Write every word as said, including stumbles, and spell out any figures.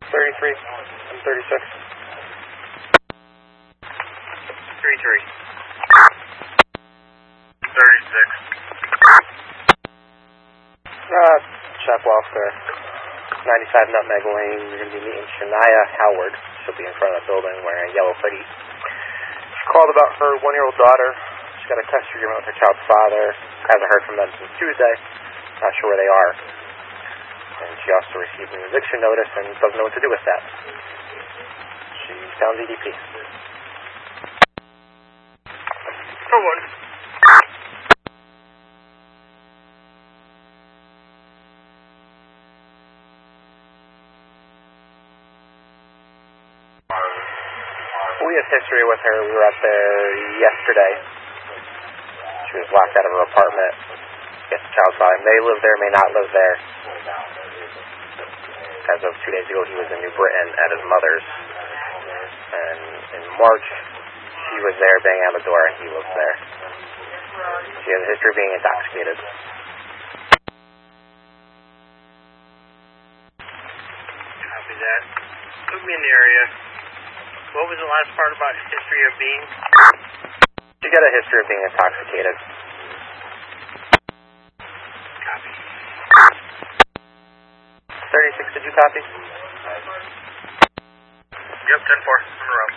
thirty-three. I'm thirty-six. thirty-three. thirty-six. Uh, Chef Welfare. ninety-five Nutmeg Lane. You're going to be meeting Shania Howard. She'll be in front of the building wearing a yellow hoodie. She called about her one-year-old daughter. She's got a custody agreement with her child's father. Hasn't heard from them since Tuesday. Not sure where they are. And she also received an eviction notice and doesn't know what to do with that. She found E D P. For one. We have history with her. We were up there yesterday. She was locked out of her apartment. Yes, the child's father may live there, may not live there. As of two days ago, he was in New Britain at his mother's. And in March, she was there banging on the door, and he lives there. She has a history of being intoxicated. Copy that. Put me in the area. What was the last part about history of being? She got a history of being intoxicated. Copy. thirty-six, did you copy? Yep, ten four. On the road.